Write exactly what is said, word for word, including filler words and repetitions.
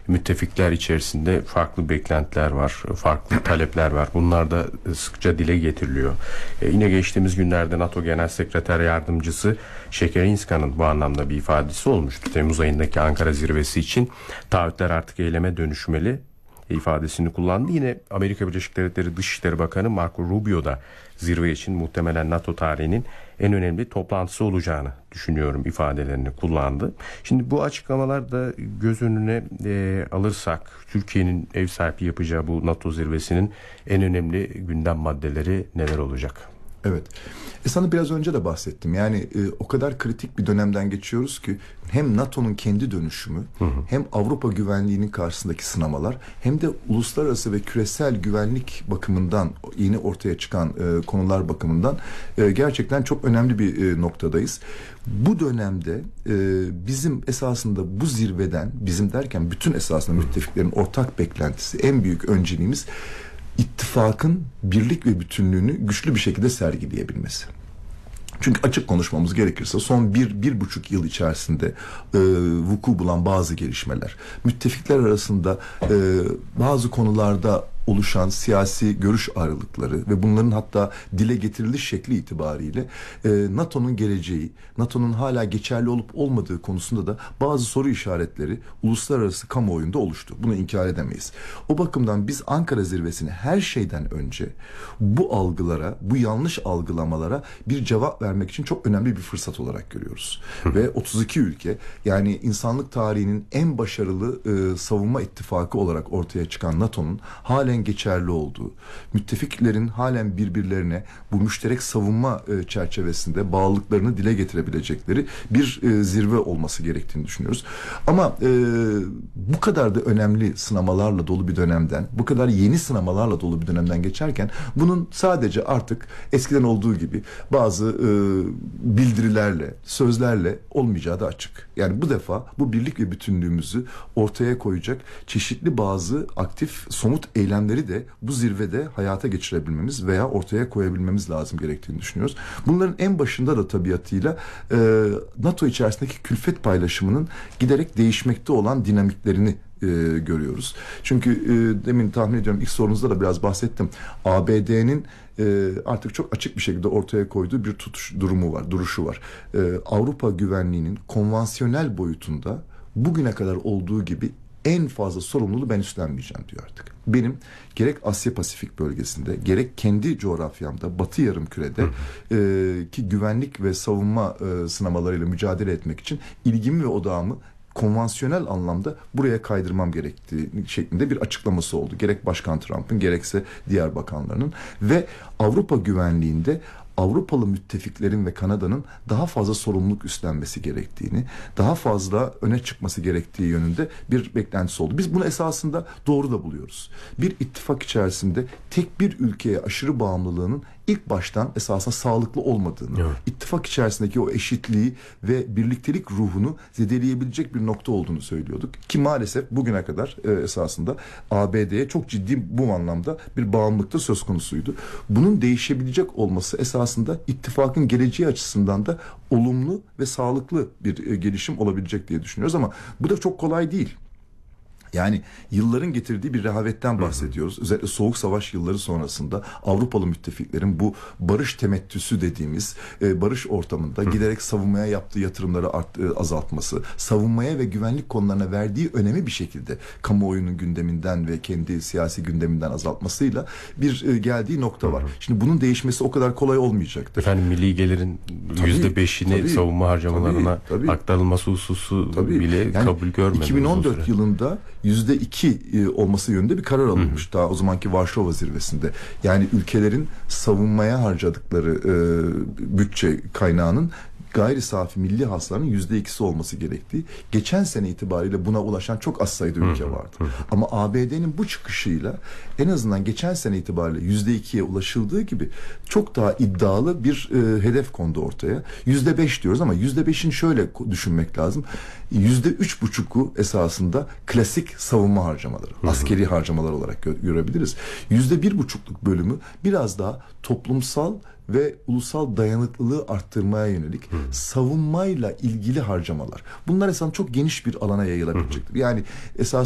müttefikler içerisinde farklı beklentiler var, farklı talepler var. Bunlar da sıkça dile getiriliyor. E, yine geçtiğimiz günlerde NATO Genel Sekreter Yardımcısı Şekerinska'nın bu anlamda bir ifadesi olmuştu. Temmuz ayındaki Ankara zirvesi için taahhütler artık eyleme dönüşmeli ifadesini kullandı. Yine Amerika Birleşik Devletleri Dışişleri Bakanı Marco Rubio da zirve için muhtemelen NATO tarihinin en önemli toplantısı olacağını düşünüyorum ifadelerini kullandı. Şimdi bu açıklamalar da göz önüne e, alırsak Türkiye'nin ev sahipliği yapacağı bu NATO zirvesinin en önemli gündem maddeleri neler olacak? Evet. E sana biraz önce de bahsettim. Yani e, o kadar kritik bir dönemden geçiyoruz ki hem NATO'nun kendi dönüşümü, hı hı. hem Avrupa güvenliğinin karşısındaki sınamalar, hem de uluslararası ve küresel güvenlik bakımından yeni ortaya çıkan e, konular bakımından e, gerçekten çok önemli bir e, noktadayız. Bu dönemde e, bizim esasında bu zirveden, bizim derken bütün esasında müttefiklerin ortak beklentisi, en büyük önceliğimiz İttifakın birlik ve bütünlüğünü güçlü bir şekilde sergileyebilmesi. Çünkü açık konuşmamız gerekirse son bir, bir buçuk yıl içerisinde e, vuku bulan bazı gelişmeler, müttefikler arasında e, bazı konularda oluşan siyasi görüş ayrılıkları ve bunların hatta dile getiriliş şekli itibariyle e, NATO'nun geleceği, NATO'nun hala geçerli olup olmadığı konusunda da bazı soru işaretleri uluslararası kamuoyunda oluştu. Bunu inkar edemeyiz. O bakımdan biz Ankara zirvesini her şeyden önce bu algılara, bu yanlış algılamalara bir cevap vermek için çok önemli bir fırsat olarak görüyoruz. Ve otuz iki ülke, yani insanlık tarihinin en başarılı e, savunma ittifakı olarak ortaya çıkan NATO'nun halen geçerli olduğu, müttefiklerin halen birbirlerine bu müşterek savunma e, çerçevesinde bağlılıklarını dile getirebilecekleri bir e, zirve olması gerektiğini düşünüyoruz. Ama e, bu kadar da önemli sınamalarla dolu bir dönemden, bu kadar yeni sınamalarla dolu bir dönemden geçerken bunun sadece artık eskiden olduğu gibi bazı e, bildirilerle, sözlerle olmayacağı da açık. Yani bu defa bu birlik ve bütünlüğümüzü ortaya koyacak çeşitli bazı aktif, somut eylemleri de bu zirvede hayata geçirebilmemiz veya ortaya koyabilmemiz lazım gerektiğini düşünüyoruz. Bunların en başında da tabiatıyla e, NATO içerisindeki külfet paylaşımının giderek değişmekte olan dinamiklerini e, görüyoruz. Çünkü e, demin tahmin ediyorum ilk sorunuzda da biraz bahsettim. A B D'nin e, artık çok açık bir şekilde ortaya koyduğu bir tutuş durumu var, duruşu var. E, Avrupa güvenliğinin konvansiyonel boyutunda bugüne kadar olduğu gibi en fazla sorumluluğu ben üstlenmeyeceğim diyor artık. Benim gerek Asya Pasifik bölgesinde, gerek kendi coğrafyamda, Batı Yarımküre'de e, ki güvenlik ve savunma e, sınamalarıyla mücadele etmek için ilgimi ve odağımı konvansiyonel anlamda buraya kaydırmam gerektiği şeklinde bir açıklaması oldu. Gerek Başkan Trump'ın gerekse diğer bakanlarının ve Avrupa güvenliğinde Avrupalı müttefiklerin ve Kanada'nın daha fazla sorumluluk üstlenmesi gerektiğini, daha fazla öne çıkması gerektiği yönünde bir beklentisi oldu. Biz bunu esasında doğru da buluyoruz. Bir ittifak içerisinde tek bir ülkeye aşırı bağımlılığının ilk baştan esasında sağlıklı olmadığını, evet. ittifak içerisindeki o eşitliği ve birliktelik ruhunu zedeleyebilecek bir nokta olduğunu söylüyorduk. Ki maalesef bugüne kadar e, esasında A B D'ye çok ciddi bu anlamda bir bağımlılıkta söz konusuydu. Bunun değişebilecek olması esasında ittifakın geleceği açısından da olumlu ve sağlıklı bir e, gelişim olabilecek diye düşünüyoruz ama bu da çok kolay değil. Yani yılların getirdiği bir rehavetten bahsediyoruz. Özellikle Soğuk Savaş yılları sonrasında Avrupalı müttefiklerin bu barış temettüsü dediğimiz e, barış ortamında Hı. giderek savunmaya yaptığı yatırımları art, e, azaltması, savunmaya ve güvenlik konularına verdiği önemi bir şekilde kamuoyunun gündeminden ve kendi siyasi gündeminden azaltmasıyla bir e, geldiği nokta var. Hı. Şimdi bunun değişmesi o kadar kolay olmayacaktır. Efendim milli gelirin yüzde beşini savunma harcamalarına tabii, tabii. aktarılması hususu tabii. bile yani kabul görmedi. iki bin on dört yılında yüzde iki olması yönünde bir karar alınmış. Hı hı. Daha o zamanki Varşova zirvesinde. Yani ülkelerin savunmaya harcadıkları e, bütçe kaynağının gayri safi milli hasılanın yüzde ikisi olması gerektiği. Geçen sene itibariyle buna ulaşan çok az sayıda ülke vardı. Hı hı. Ama A B D'nin bu çıkışıyla en azından geçen sene itibariyle yüzde ikiye ulaşıldığı gibi çok daha iddialı bir e, hedef kondu ortaya. Yüzde beş diyoruz ama yüzde beşin şöyle düşünmek lazım. Yüzde üç buçuku esasında klasik savunma harcamaları, hı hı. askeri harcamalar olarak gö- görebiliriz. Yüzde bir buçukluk bölümü biraz daha toplumsal ve ulusal dayanıklılığı arttırmaya yönelik hı. savunmayla ilgili harcamalar. Bunlar esasında çok geniş bir alana yayılabilecektir. Yani esas